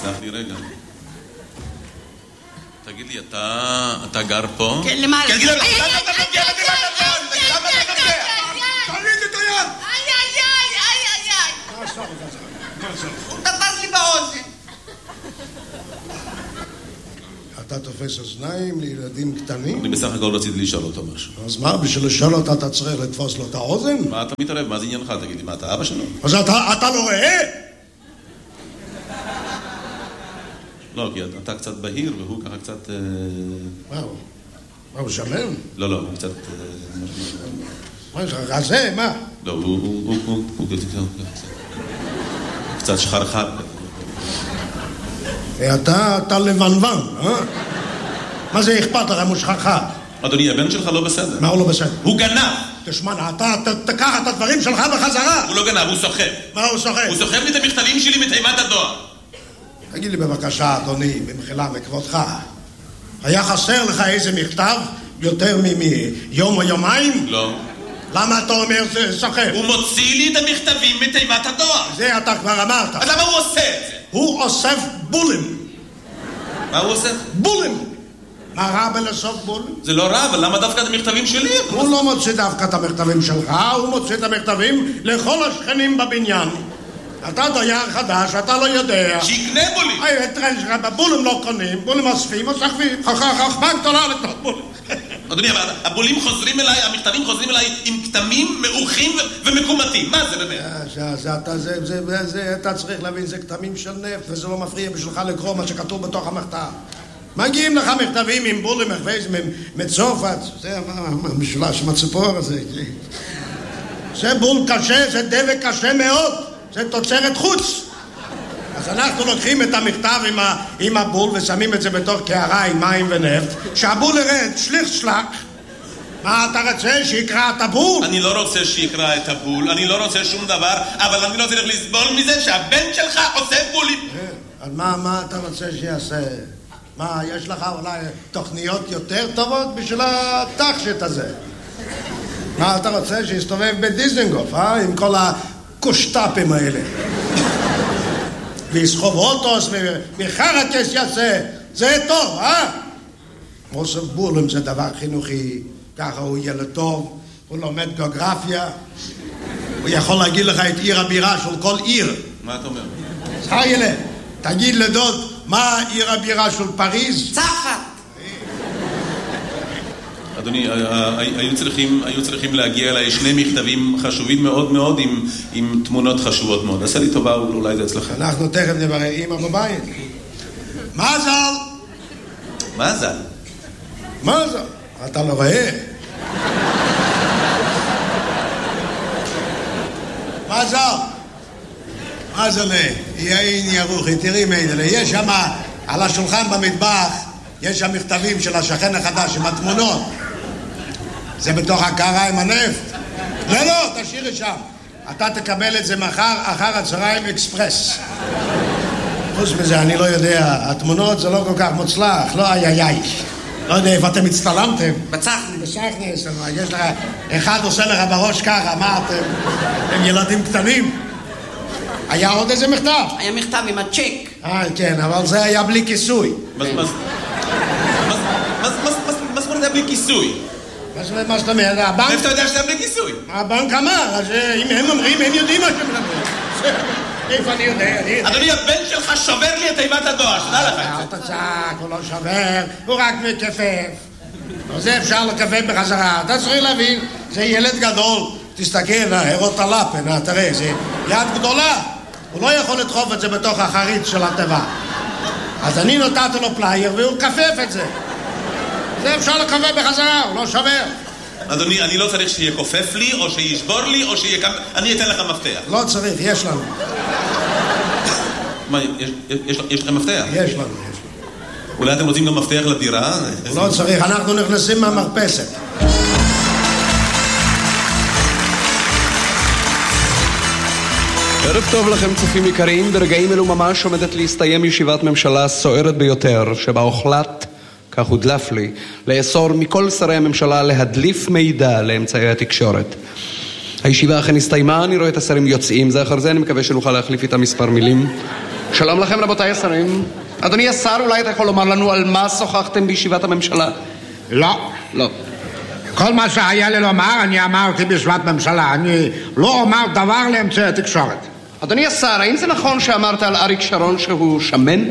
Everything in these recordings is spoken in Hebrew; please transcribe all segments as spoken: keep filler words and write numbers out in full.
סלח לי רגע. תגיד לי, אתה... אתה גר פה? כן, למעלה. כן, גדול, למה אתה נוגע לדירת הכל? למה אתה נוגע? תוריד את היד! איי, איי, איי, איי, איי. מה עשה לך? מה עשה לך? הוא תפס לי באוזן. אתה תופס אוזניים לילדים קטנים? אני בסך הכל רציתי לשאול אותו משהו. אז מה, בשביל לשאול אותה אתה צריך לתפוס לו את האוזן? מה אתה מתערב? מה זה עניינך? תגיד לי, מה אתה אבא שלו? אז אתה, אתה לא רואה? לא, כי אתה קצת בהיר והוא ככה קצת... מה הוא? מה הוא שמן? לא, לא, הוא קצת... מה יש לך? רזה? מה? לא, הוא... הוא... הוא... הוא... קצת שחרחר. אתה, אתה לבנוון, אה? מה זה אכפת לך, מושחרחר? אדוני, הבן שלך לא בסדר. מה הוא לא בסדר? הוא גנב! תשמע, אתה תקח את הדברים שלך בחזרה. הוא לא גנב, הוא סוחב. מה הוא סוחב? הוא סוחב לי את המכתבים שלי מתיבת הדואר. תגיד לי בבקשה, אדוני, במחילה מכבודך, היה חסר לך איזה מכתב יותר מיום או יומיים? לא. למה אתה אומר זה סוחב? הוא מוציא לי את המכתבים מתיבת הדואר. זה אתה כבר אמרת. אז למה הוא עושה את זה? הוא אוסף בולים. מה הוא עושה? בולים. מה רע בלאסוף בולים? זה לא רע, אבל למה דווקא את המכתבים שלי? הוא לא מוציא דווקא את המכתבים שלך, הוא מוציא את המכתבים לכל השכנים בבניין. אתה דייר חדש, אתה לא יודע. שיקנה בולים. היי, הטרן שלך, בולים לא קונים, בולים אוספים, אוספים, חכמה גדולה לקנות בולים. אדוני, אבל הבולים חוזרים אליי, המכתבים חוזרים אליי עם כתמים מעוכים ומקומטים. מה זה באמת? אתה צריך להבין, זה כתמים של נפט, וזה לא מפריע בשבילך לקרוא מה שכתוב בתוך המכתב. מגיעים לך מכתבים עם בולים מצרפת, זה המשולש מהציפור הזה. זה בול קשה, זה דבק קשה מאוד, זה תוצרת חוץ. אז אנחנו לוקחים את המכתב עם, ה, עם הבול ושמים את זה בתוך קערה עם מים ונפט, שהבול ירד, שליך שלק. מה אתה רוצה? שיקרא את הבול? אני לא רוצה שיקרא את הבול, אני לא רוצה שום דבר, אבל אני לא צריך לסבול מזה שהבן שלך עושה בולים. אז מה, מה אתה רוצה שיעשה? מה, יש לך אולי תוכניות יותר טובות בשביל התחשת הזה? מה אתה רוצה? שיסתובב בדיזנגוף, אה? עם כל הקושטאפים האלה. ויסחוב אוטוס וחרקס יעשה, זה טוב, אה? אוסף בולים זה דבר חינוכי, ככה הוא ילד טוב, הוא לומד גיאוגרפיה, הוא יכול להגיד לך את עיר הבירה של כל עיר. מה אתה אומר? שחר ילד, תגיד לדוד, מה עיר הבירה של פריז? צרפת. אדוני, היו צריכים, היו צריכים להגיע אליי שני מכתבים חשובים מאוד מאוד עם, עם תמונות חשובות מאוד. עשה לי טובה, אולי זה אצלך. אנחנו תכף נברר אמא בבית. מזל! מזל? מזל! אתה לא רואה? מזל! מזל, יאין ירוחי, תראי מיידלה, יש שם על השולחן במטבח, יש שם מכתבים של השכן החדש עם התמונות. זה בתוך הקערה עם הנפט. לא, לא, תשאירי שם. אתה תקבל את זה מחר, אחר הצהריים אקספרס. חוץ מזה, אני לא יודע, התמונות זה לא כל כך מוצלח, לא איי איי איי. לא יודע איפה אתם הצטלמתם. בצחני. בצחני, יש לך, אחד עושה לך בראש ככה, מה אתם? הם ילדים קטנים. היה עוד איזה מכתב? היה מכתב עם הצ'ק. אה, כן, אבל זה היה בלי כיסוי. מה זאת אומרת היה בלי כיסוי? מה זאת אומרת? הבנק... איפה אתה יודע שזה בלי כיסוי? הבנק אמר, אז אם הם אומרים, הם יודעים מה שהם מדברים. איפה אני יודע? אדוני, הבן שלך שובר לי את תיבת הדואר, שתדע לך. אל תצעק, הוא לא שובר, הוא רק מכפף. זה אפשר לכפף בחזרה. אתה צריך להבין, זה ילד גדול. תסתכל, הרות הלפן, תראה, זה יד גדולה. הוא לא יכול לדחוף את זה בתוך החריץ של הטבע. אז אני נתתי לו פלייר והוא כפף את זה. זה אפשר לכפף בחזרה, הוא לא שובר. אדוני, אני לא צריך שיהיה כופף לי, או שישבור לי, או שיהיה... אני אתן לך מפתח. לא צריך, יש לנו. מה, יש לכם מפתח? יש לנו, יש לנו. אולי אתם רוצים גם מפתח לדירה? לא צריך, אנחנו נכנסים מהמרפסת. ערב טוב לכם צופים יקרים, ברגעים אלו ממש עומדת להסתיים ישיבת ממשלה סוערת ביותר, שבה הוחלט, כך הודלף לי, לאסור מכל שרי הממשלה להדליף מידע לאמצעי התקשורת. הישיבה אכן הסתיימה, אני רואה את השרים יוצאים, זה אחר זה אני מקווה שנוכל להחליף איתם מספר מילים. שלום לכם רבותיי השרים. אדוני השר, אולי אתה יכול לומר לנו על מה שוחחתם בישיבת הממשלה? לא. לא. כל מה שהיה לי לומר אני אמרתי בישיבת ממשלה. אני לא אומר דבר לאמצעי התקשורת. אדוני השר, האם זה נכון שאמרת על אריק שרון שהוא שמן?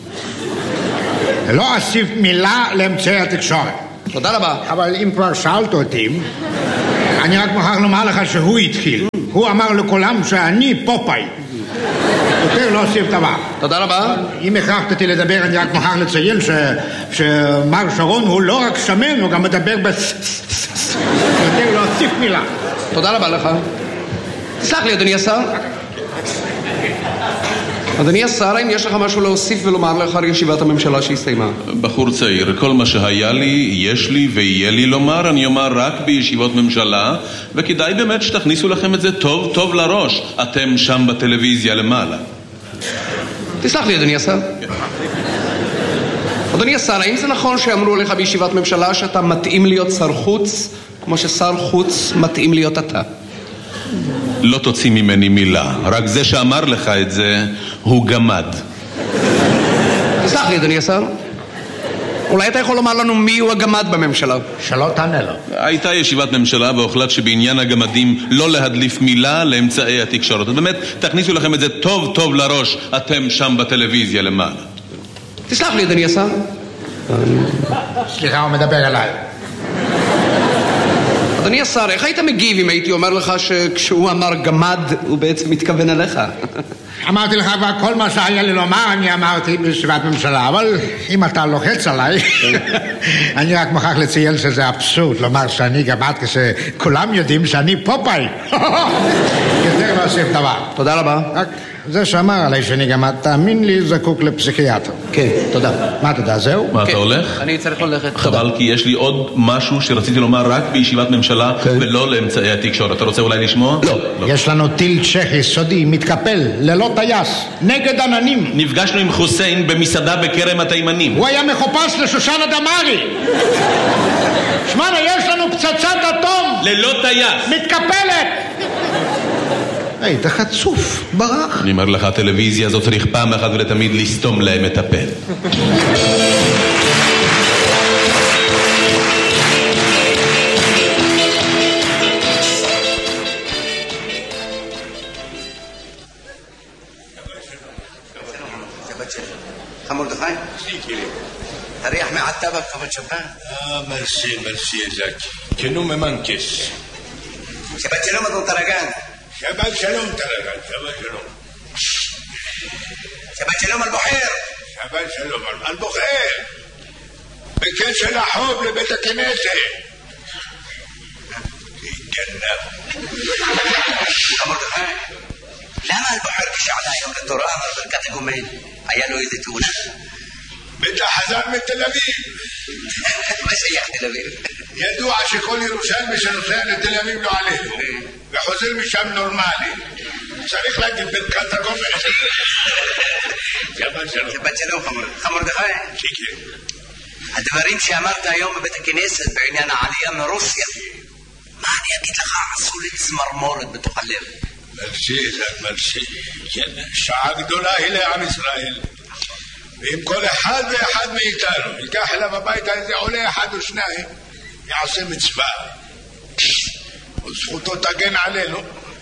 לא אוסיף מילה לאמצעי התקשורת. תודה רבה. אבל אם כבר שאלת אותי, אני רק מוכרח לומר לך שהוא התחיל. הוא אמר לכולם שאני פופאי. יותר לא אוסיף דבר. תודה רבה. אם הכרחת אותי לדבר, אני רק מוכרח לציין ש... שמר שרון הוא לא רק שמן, הוא גם מדבר ב... יותר לא אוסיף מילה. תודה רבה לך. תסלח לי אדוני השר. אדוני השר, האם יש לך משהו להוסיף ולומר לאחר ישיבת הממשלה שהסתיימה? בחור צעיר, כל מה שהיה לי, יש לי ויהיה לי לומר, אני אומר רק בישיבות ממשלה, וכדאי באמת שתכניסו לכם את זה טוב טוב לראש, אתם שם בטלוויזיה למעלה. תסלח לי אדוני השר. אדוני השר, האם זה נכון שאמרו לך בישיבת ממשלה שאתה מתאים להיות שר חוץ, כמו ששר חוץ מתאים להיות אתה? לא תוציא ממני מילה, רק זה שאמר לך את זה הוא גמד. תסלח לי אדוני השר, אולי אתה יכול לומר לנו מי הוא הגמד בממשלה? שלא תענה לו. הייתה ישיבת ממשלה והוחלט שבעניין הגמדים לא להדליף מילה לאמצעי התקשורת. באמת, תכניסו לכם את זה טוב טוב לראש, אתם שם בטלוויזיה למעלה. תסלח לי אדוני השר. סליחה, הוא מדבר עליי. אדוני השר, איך היית מגיב אם הייתי אומר לך שכשהוא אמר גמד הוא בעצם מתכוון אליך? אמרתי לך כבר כל מה שהיה לי לומר אני אמרתי בישיבת ממשלה, אבל אם אתה לוחץ עליי אני רק מוכרח לציין שזה אבסורד לומר שאני גמד כשכולם יודעים שאני פופאי. יותר לא אוסיף דבר. תודה רבה. רק זה שאמר עליי שאני גמד, תאמין לי, זקוק לפסיכיאטר. כן, תודה. מה תודה, זהו? מה, אתה הולך? אני צריך ללכת. חבל, כי יש לי עוד משהו שרציתי לומר רק בישיבת ממשלה ולא לאמצעי התקשורת. אתה רוצה אולי לשמוע? לא. יש לנו טיל צ'כי סודי מתקפל ללא טייס נגד עננים. נפגשנו עם חוסיין במסעדה בכרם התימנים. הוא היה מחופש לשושנה דמארי. שמענו, יש לנו פצצת אטום ללא טייס מתקפלת. היית חצוף, ברח. אני אומר לך, הטלוויזיה הזאת צריך פעם אחת ולתמיד לסתום להם את הפה. מרדכי? תריח מעטבק כבוד שבת. Ah, merci, merci, Isaac. Que no me manques. שבת שלום אדון טרגן. שבת שלום, טרגן, שבת שלום. שבת שלום על בוחר. שבת שלום על בוחר. בקשר לחוב לבית הכנסת. תתגנב. מרדכי, למה על בוחר כשעלה היום לתורה אמר ברכת הגומל? היה לו איזה תאונה? בטח חזר מתל אביב. מה שייך תל אביב? ידוע שכל ירושלמי שנוסע לתל אביב לא עלינו וחוזר משם נורמלי. צריך להגיד ברכת הגומל. שבת שלום. שבת שלום מרדכי. כן. הדברים שאמרת היום בבית הכנסת בעניין העלייה מרוסיה, מה אני אגיד לך? עשו לי צמרמורת בתוך הלב. מרשי, מרשי. כן, שעה גדולה היא לעם ישראל. ואם כל אחד ואחד מאיתנו ייקח אליו הביתה איזה עולה אחד או שניים, יעשה מצווה וזכותו תגן עלינו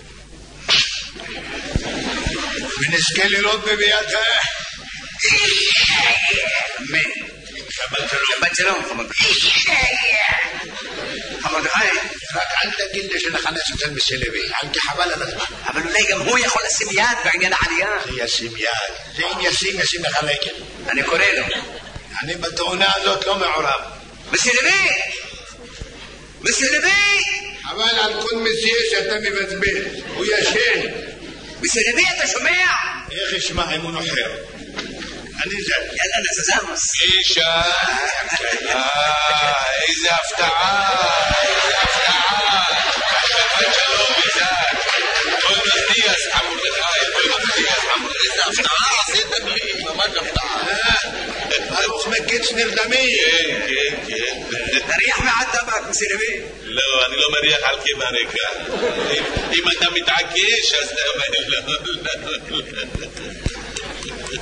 ונזכה לראות בביאת אמן. שבת שלום מרדכי. מרדכי, רק אל תגיד לי שנכנס אצל מסלבי, אל תחבל על הזמן. אבל אולי גם הוא יכול לשים יד בעניין העלייה. זה ישים יד, זה אם ישים ישים לך רגל. אני קורא לו. אני בתאונה הזאת לא מעורב. מסלבי! מסלבי! אבל על כל מסיע שאתה מבזבז, הוא ישן. מסלבי, אתה שומע? איך ישמע אמון אחר? אני זה. יאללה נזזמוס. אישה, איזה הפתעה, איזה הפתעה. שבת שלום, איזק. כל מדיאס, מרדכי, כל מדיאס, מרדכי. איזה הפתעה עשית לי, ממש הפתעה. ברוך מקיץ נרדמי. כן, כן, כן. תריח מעטבק, מסלבי. לא, אני לא מריח על כברקה. אם אתה מתעקש, אז אתה אומר לא.